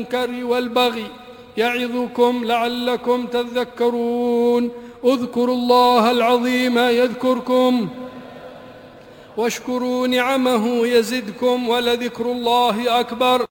والمنكر والبغي يعظكم لعلكم تذكرون. اذكروا الله العظيم يذكركم واشكروا نعمه يزدكم ولذكر الله أكبر.